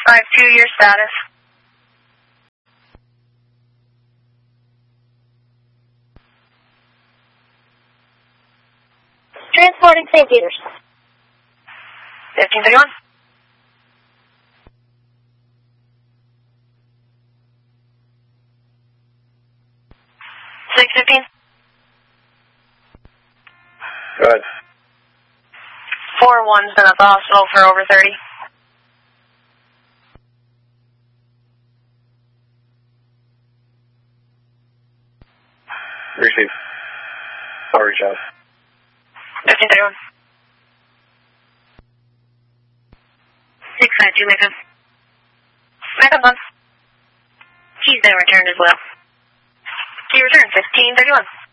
652, your status. Transporting St. Peters. 1531. $615. Go ahead. 4-1's been at the hospital for over 30. Receive. I'll reach out. 1531. 652, Macon. Macon done. He's been returned as well. Key return, 1531.